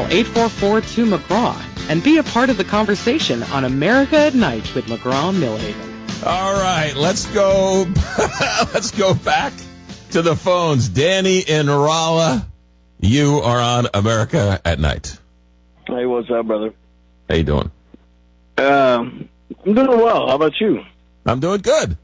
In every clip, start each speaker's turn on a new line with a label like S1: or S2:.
S1: Call 844-2-McGraw and be a part of the conversation on America at Night with McGraw and Millhaven.
S2: All right, let's go. Let's go back to the phones. Danny in Rolla, you are on America at Night.
S3: Hey, what's up, brother?
S2: How you doing?
S3: I'm doing well. How about you?
S2: I'm doing good.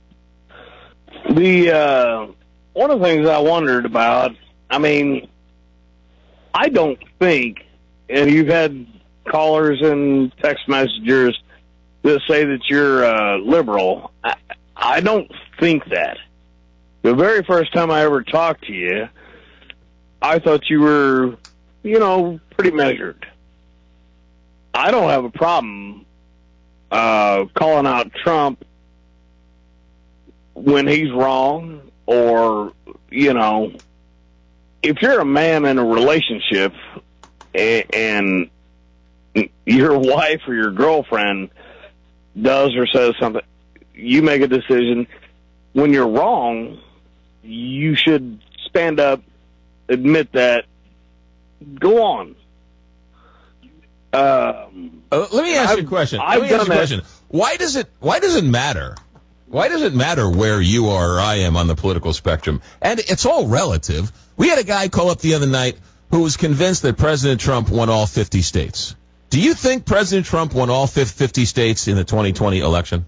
S3: One of the things I wondered about, I mean, I don't think, and you've had callers and text messengers that say that you're liberal. I don't think that. The very first time I ever talked to you, I thought you were, pretty measured. I don't have a problem calling out Trump when he's wrong, or, if you're a man in a relationship and your wife or your girlfriend does or says something, you make a decision. When you're wrong, you should stand up, admit that, go on.
S2: Let me ask you a question. Why does it matter? Why does it matter where you are or I am on the political spectrum? And it's all relative. We had a guy call up the other night who was convinced that President Trump won all 50 states. Do you think President Trump won all 50 states in the 2020 election?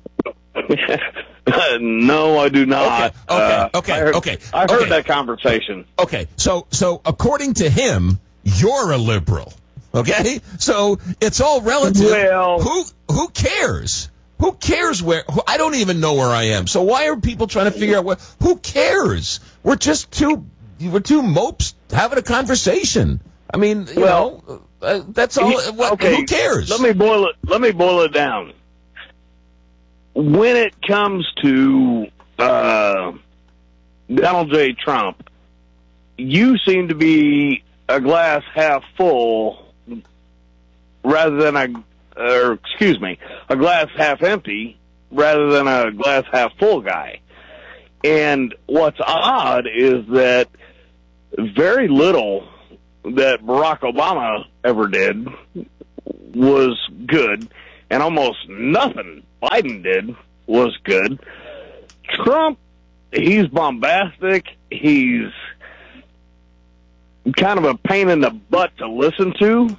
S3: No, I do not.
S2: Okay.
S3: I heard that conversation.
S2: Okay, so according to him, you're a liberal. Okay, so it's all relative.
S3: Well,
S2: who cares? Who cares where? I don't even know where I am. So why are people trying to figure out who cares? We're just two mopes having a conversation. I mean, that's all.
S3: Okay,
S2: who cares?
S3: Let me boil it down. When it comes to Donald J. Trump, you seem to be a glass half full rather than a glass half empty rather than a glass half full guy. And what's odd is that very little that Barack Obama ever did was good, and almost nothing Biden did was good. Trump, he's bombastic. He's kind of a pain in the butt to listen to,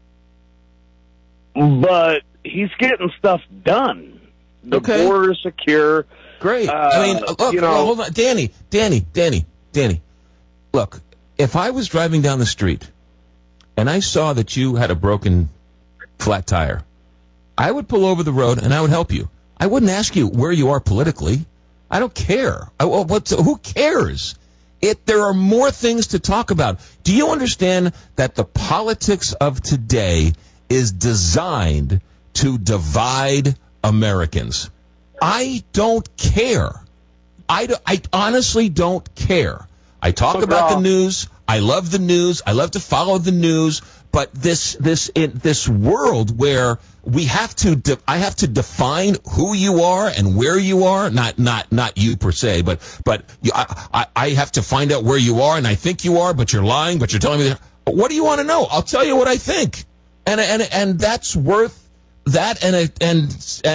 S3: but he's getting stuff done. The border is secure.
S2: Great. Look, hold on. Danny. Look, if I was driving down the street and I saw that you had a broken flat tire, I would pull over the road and I would help you. I wouldn't ask you where you are politically. I don't care. Who cares? There are more things to talk about. Do you understand that the politics of today is designed to divide Americans? I don't care. I honestly don't care. I talk about the news. I love the news. I love to follow the news. But this world where I have to define who you are and where you are, not you per se, but I have to find out where you are, and I think you are, but you're lying, but you're telling me. What do you want to know? I'll tell you what I think, and that's worth that, and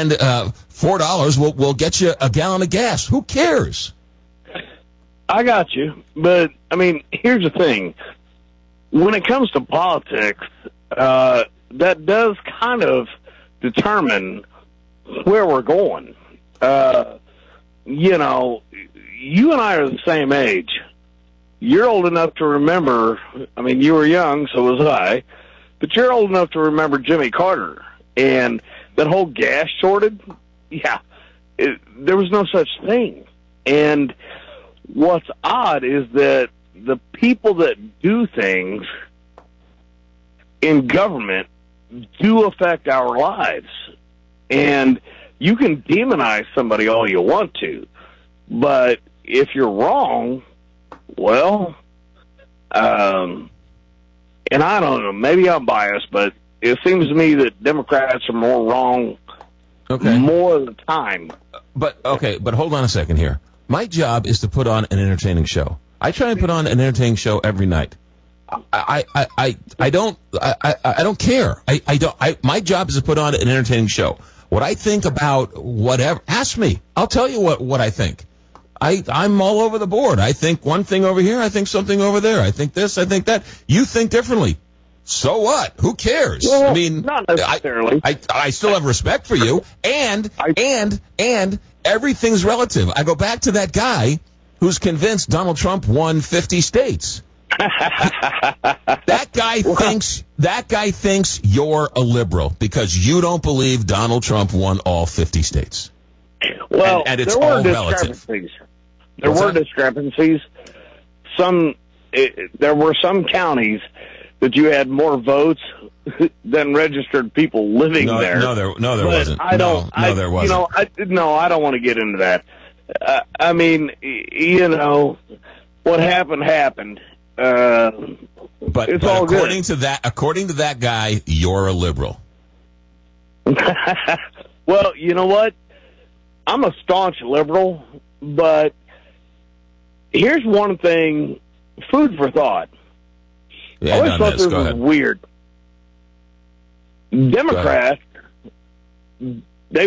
S2: $4 will get you a gallon of gas. Who cares?
S3: I got you, but I mean, here's the thing. When it comes to politics, that does kind of determine where we're going. You and I are the same age. You're old enough to remember, I mean, you were young, so was I, but you're old enough to remember Jimmy Carter. And that whole gas shortage, there was no such thing. And what's odd is that the people that do things in government do affect our lives. And you can demonize somebody all you want to, but if you're wrong, well, and I don't know, maybe I'm biased, but it seems to me that Democrats are more wrong more of the time.
S2: But hold on a second here. My job is to put on an entertaining show. I try and put on an entertaining show every night. I don't care. My job is to put on an entertaining show. What I think about whatever, ask me. I'll tell you what I think. I'm all over the board. I think one thing over here. I think something over there. I think this. I think that. You think differently. So what? Who cares?
S3: Well,
S2: I mean,
S3: not necessarily.
S2: I still have respect for you, and everything's relative. I go back to that guy who's convinced Donald Trump won 50 states. That guy thinks you're a liberal because you don't believe Donald Trump won all 50 states.
S3: Well,
S2: and it's
S3: there were
S2: all relative.
S3: There were discrepancies. There were some counties that you had more votes than registered people living there.
S2: No, there wasn't. There wasn't.
S3: I don't want to get into that. I mean, what happened.
S2: But
S3: it's all
S2: according
S3: good.
S2: according to that guy, you're a liberal.
S3: Well, you know what? I'm a staunch liberal, but here's one thing, food for thought.
S2: Yeah,
S3: I always thought this was weird. Democrats, they're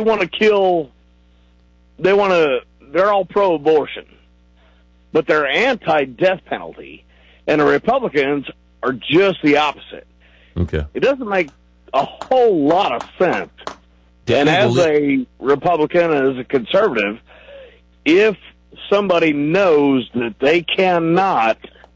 S3: all pro-abortion, but they're anti-death penalty, and the Republicans are just the opposite.
S2: Okay.
S3: It doesn't make a whole lot of sense. And as a Republican, as a conservative, if somebody knows that they cannot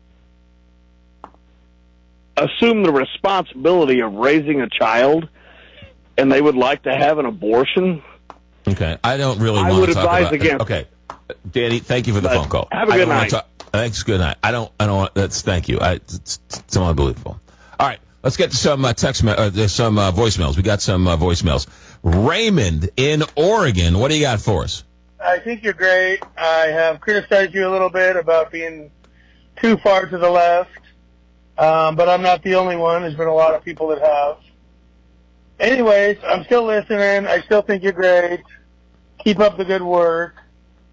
S3: assume the responsibility of raising a child and they would like to have an abortion,
S2: okay, I don't really want
S3: I would
S2: to talk
S3: advise
S2: about
S3: against.
S2: Okay, Danny, thank you for the phone call.
S3: Have a good night.
S2: Thanks. Good night. I don't want. Thank you. It's unbelievable. All right, let's get to some voicemails. We got some voicemails. Raymond in Oregon, what do you got for us?
S4: I think you're great. I have criticized you a little bit about being too far to the left, but I'm not the only one. There's been a lot of people that have. Anyways, I'm still listening. I still think you're great. Keep up the good work.